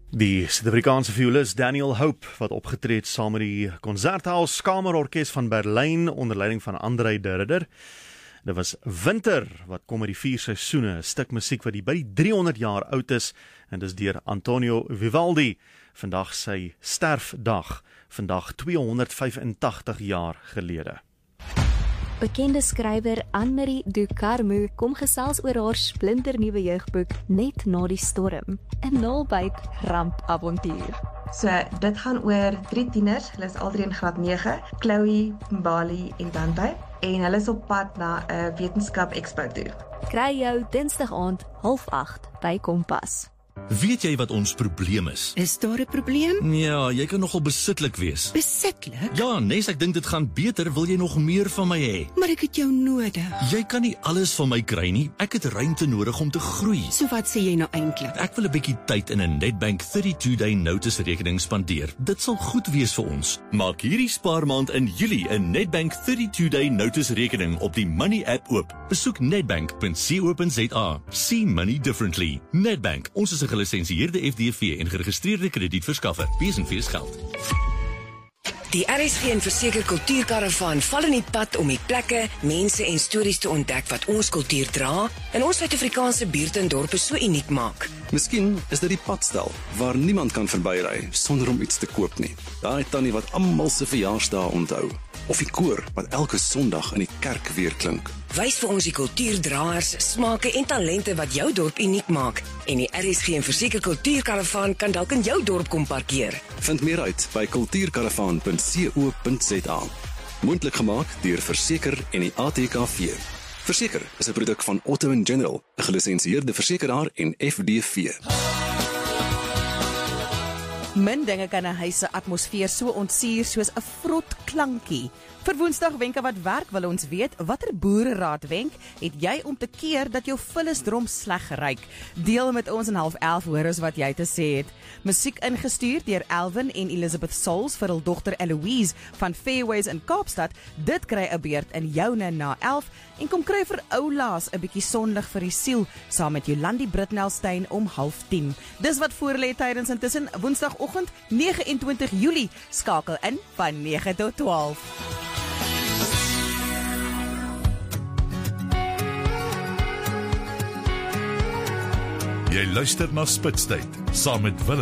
Die Suid-Afrikaanse violist Daniel Hope, wat opgetree het saam met die Concerthaus Kamerorkes van Berlyn onder leiding van André de Ridder. Dit was Winter, wat kom met die 4 seisoene, 'n stuk musiek wat by die 300 jaar oud is, en dis deur Antonio Vivaldi. Vandag sy sterfdag, vandag 285 jaar gelede. Bekende skrywer Anne-Marie Ducarmu kom gesels oor haar splinternuwe jeugboek Net na die storm, 'n nabyt rampavontuur. So, dit gaan oor 3 tieners, hulle is al 3 in graad 9, Chloe, Mbali en Dante, en hulle is op pad na 'n wetenskap expo toe. Kry jou Dinsdag aand 7:30 by Kompas. Weet jy wat ons probleem is? Is daar 'n probleem? Ja, jy kan nogal besitlik wees. Besitlik? Ja, Nes, ek dink dit gaan beter, wil jy nog meer van my hê? Maar ek het jou nodig. Jy kan nie alles van my kry nie. Ek het ruimte nodig om te groei. So wat sê jy nou eintlik? Ek wil 'n bietjie tyd in 'n Nedbank 32-day notice rekening spandeer. Dit sal goed wees vir ons. Maak hierdie spaarmaand in Julie 'n Nedbank 32-day notice rekening op die Money app oop. Besoek nedbank.co.za. See money differently. Nedbank, ons is 'n gelisensieerde FDV en geregistreerde kredietverskaffer. Wees en wees geld. Die RSG en Verseker Kultuurkaravaan val in die pad om die plekke, mense en stories te ontdek wat ons kultuur dra en ons Suid-Afrikaanse buurte en dorpe so uniek maak. Miskien is dit die padstal waar niemand kan verbyry sonder om iets te koop nie. Daai tannie wat almal se verjaarsdae onthou. Of die koor wat elke Sondag in die kerk weer klink. Wys vir ons die kultuurdraers, smake en talente wat jou dorp uniek maak. En die RSG en Verseker Kultuurkaravaan kan dalk in jou dorp kom parkeer. Vind meer uit by kultuurkaravaan.co.za. Moontlik gemaak deur Verseker en die ATKV. Verseker is 'n produk van Otto & General, 'n gelisensieerde versekeraar en FDV. Min dinge kan 'n huis se atmosfeer so ontsuur soos 'n vrot klankie. Vir Woensdag wenke wat werk wil ons weet, watter boereraad wenk het jy om te keer dat jou vullisdrom sleg ruik? Deel met ons in 10:30 hoor ons wat jy te sê het. Musiek ingestuur deur Elvin en Elizabeth Souls vir hul dogter Eloise van Fairways in Kaapstad. Dit kry 'n beurt in joune na 11 en kom kry vir oulaas 'n bietjie sonlig vir die siel saam met Jolandi Britnelstein om 9:30. Dis wat voorlê tydens intussen Woensdagoggend 29 Julie. Skakel in van 9 tot 12. Jy luister na Spitstyd saam met Willem